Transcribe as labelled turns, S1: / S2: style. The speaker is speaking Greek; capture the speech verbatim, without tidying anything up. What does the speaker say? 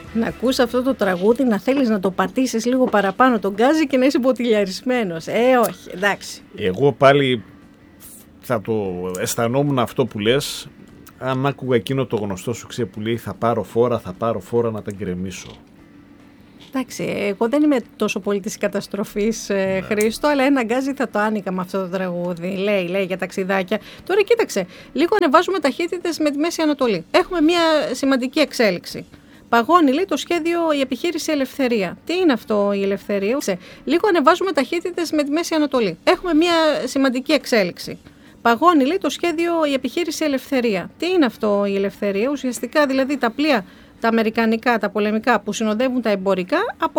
S1: Να ακούς αυτό το τραγούδι, να θέλεις να το πατήσεις λίγο παραπάνω τον γκάζι και να είσαι μποτιλιαρισμένος. Ε, όχι, εντάξει.
S2: Εγώ πάλι θα το αισθανόμουν αυτό που λες, αν άκουγα εκείνο το γνωστό σου ξέ που λέει θα πάρω φόρα, θα πάρω φόρα να τα γκρεμίσω.
S1: Εντάξει, εγώ δεν είμαι τόσο πολύ της καταστροφής, ε, Χρήστο, αλλά ένα γκάζι θα το άνοιγα με αυτό το τραγούδι. Λέει, λέει για ταξιδάκια. Τώρα κοίταξε, λίγο ανεβάζουμε ταχύτητες με τη Μέση Ανατολή. Έχουμε μια σημαντική εξέλιξη. Παγώνει, λέει, το σχέδιο η επιχείρηση Ελευθερία. Τι είναι αυτό η Ελευθερία? Λίγο ανεβάζουμε ταχύτητες με τη Μέση Ανατολή. Έχουμε μια σημαντική εξέλιξη. Παγώνει, λέει, το σχέδιο η επιχείρηση Ελευθερία. Τι είναι αυτό η Ελευθερία? Ουσιαστικά δηλαδή τα πλοία, τα αμερικανικά, τα πολεμικά που συνοδεύουν τα εμπορικά,